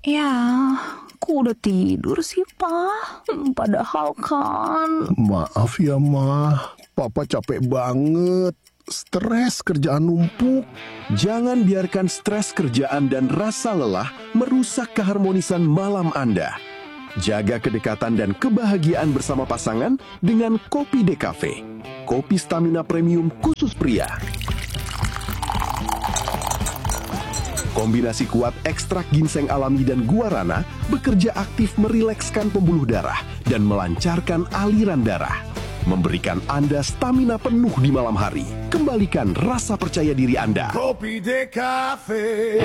Ya, aku udah tidur sih, Pak. Padahal kan... Maaf ya, Ma. Papa capek banget. Stres kerjaan numpuk. Jangan biarkan stres kerjaan dan rasa lelah merusak keharmonisan malam Anda. Jaga kedekatan dan kebahagiaan bersama pasangan dengan Kopi Decafe. Kopi stamina premium khusus pria. Kombinasi kuat ekstrak ginseng alami dan guarana bekerja aktif merilekskan pembuluh darah dan melancarkan aliran darah. Memberikan Anda stamina penuh di malam hari. Kembalikan rasa percaya diri Anda. Kopi Decafe,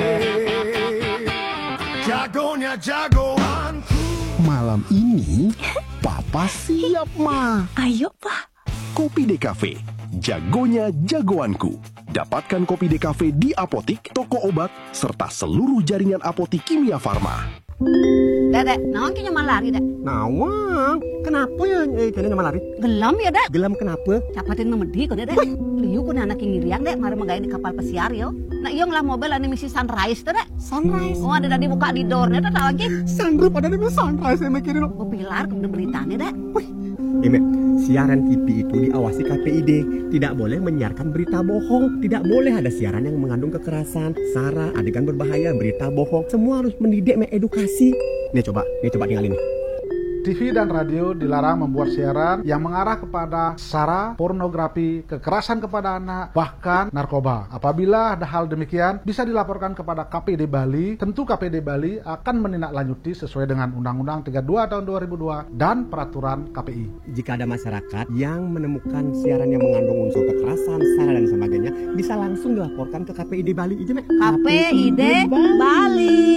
jagonya jagoanku. Malam ini, Papa siap, Ma. Ayo, Pak. Kopi Decafe, jagonya jagoanku. Dapatkan Kopi Decafe di apotik, toko obat, serta seluruh jaringan apotik Kimia Farma. Dek, naon ki nyaman lari, Dek? Nawang, kenapa ya kalian nyaman lari? Gelam ya, Dek? Gelam kenapa? Capatin memedi kok, Dek. Liu ku anak yang ngiriang, Dek, mari menggaya di kapal pesiar, yo. Nah, iyo lah mobil ane misi Sunrise, tuh, Dek. Sunrise? Oh, ada tadi buka di doornya, Dek, lagi. Sandro pada nih Sunrise saya mikirin. Oh, pilar, kemudian beritanya, Dek. Ime, siaran TV itu diawasi KPID. Tidak boleh menyiarkan berita bohong. Tidak boleh ada siaran yang mengandung kekerasan, sara, adegan berbahaya, berita bohong. Semua harus mendidik, mengedukasi. Nih coba tinggalin nih. TV dan radio dilarang membuat siaran yang mengarah kepada sara, pornografi, kekerasan kepada anak, bahkan narkoba. Apabila ada hal demikian, bisa dilaporkan kepada KPD Bali. Tentu KPD Bali akan menindaklanjuti sesuai dengan Undang-Undang 32 tahun 2002 dan Peraturan KPI. Jika ada masyarakat yang menemukan siaran yang mengandung unsur kekerasan, sara dan sebagainya, bisa langsung dilaporkan ke KPID Bali. KPID Bali.